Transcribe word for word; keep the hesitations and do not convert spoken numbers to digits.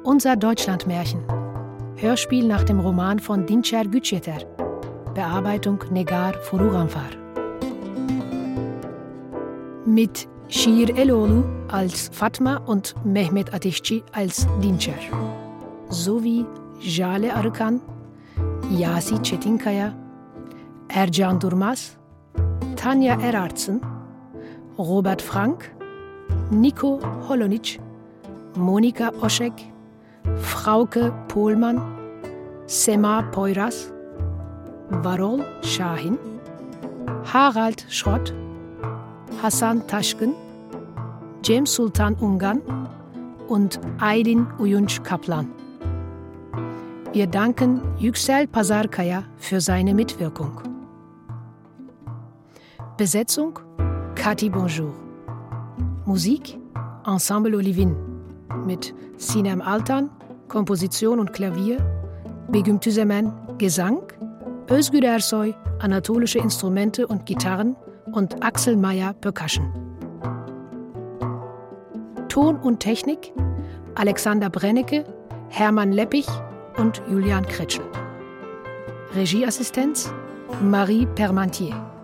Unser Deutschlandmärchen. Hörspiel nach dem Roman von Dinçer Güçyeter. Bearbeitung Negar Furuganfar. Mit Şiir Eloğlu als Fatma und Mehmet Ateşçi als Dinçer. Sowie Jale Arıkan, Yasi Çetinkaya, Ercan Durmaz, Tanja Erartzen, Robert Frank, Nico Holonic, Monika Oschek, Frauke Pohlmann, Sema Poyraz, Varol Şahin, Harald Schrott, Hasan Taşkın, Cem Sultan Ungan und Aydin Uyunç Kaplan. Wir danken Yüksel Pazarkaya für seine Mitwirkung. Besetzung Cathy Bonjour. Musik Ensemble Olivin mit Sinem Altan, Komposition und Klavier, Begüm Tüzemen, Gesang, Özgür Ersoy, anatolische Instrumente und Gitarren und Axel Meyer, Percussion. Ton und Technik Alexander Brennecke, Hermann Leppich und Julian Kretschel. Regieassistenz Marie Permantier.